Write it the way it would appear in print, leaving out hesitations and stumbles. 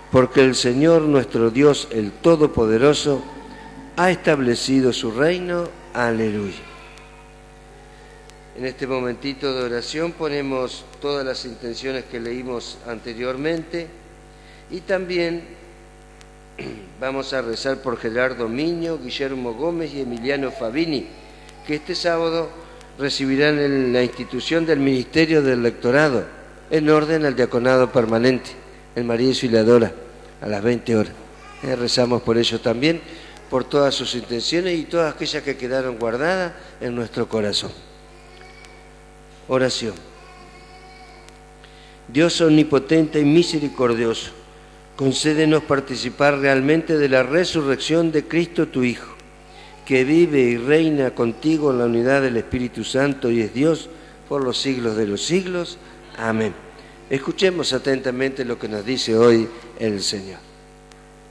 porque el Señor nuestro Dios, el Todopoderoso, ha establecido su reino. Aleluya. En este momentito de oración ponemos todas las intenciones que leímos anteriormente y también vamos a rezar por Gerardo Miño, Guillermo Gómez y Emiliano Fabini, que este sábado recibirán en la institución del Ministerio del Lectorado, en orden al diaconado permanente, en María Auxiliadora, a las 20 horas. Rezamos por ellos también, por todas sus intenciones y todas aquellas que quedaron guardadas en nuestro corazón. Oración. Dios omnipotente y misericordioso, concédenos participar realmente de la resurrección de Cristo tu Hijo, que vive y reina contigo en la unidad del Espíritu Santo y es Dios por los siglos de los siglos. Amén. Escuchemos atentamente lo que nos dice hoy el Señor.